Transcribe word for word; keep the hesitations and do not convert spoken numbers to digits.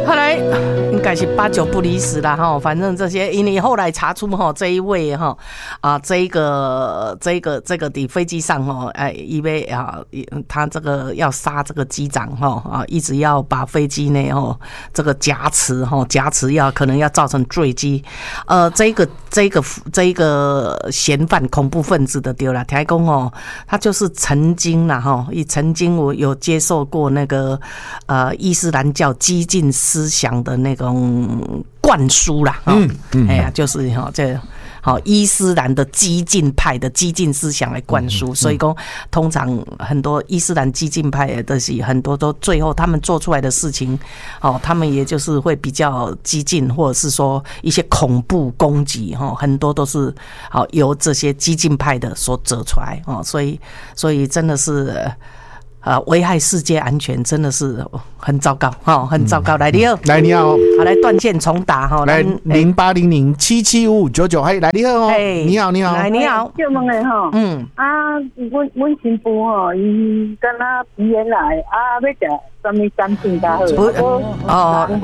后来应该是八九不离十啦哈，反正这些，因为后来查出哈这一位哈啊这一个这个这个的飞机上哈哎因为啊他这个要杀这个机长哈啊一直要把飞机呢哈这个夹持哈夹持要可能要造成坠机，呃这个这个这个嫌犯恐怖分子的对啦，听讲哦他就是曾经啦哈，曾经我有接受过那个呃伊斯兰教激进思想的那种灌输啦，嗯嗯，哎呀，就是哈这好伊斯兰的激进派的激进思想来灌输，所以说通常很多伊斯兰激进派的是很多都最后他们做出来的事情，哦，他们也就是会比较激进，或者是说一些恐怖攻击，哈，很多都是好由这些激进派的所折出来，哦，所以所以真的是。呃，危害世界安全真的是很糟糕哈，很糟糕。来，你好， 来你好， 好来断线重打哈， 来零八零零七七五五九九，嘿，来你好哦，你好你好， 来你好， 就问的哈，嗯啊，阮阮新妇吼，伊敢若鼻炎来啊，要食什么产品较好？ 不哦，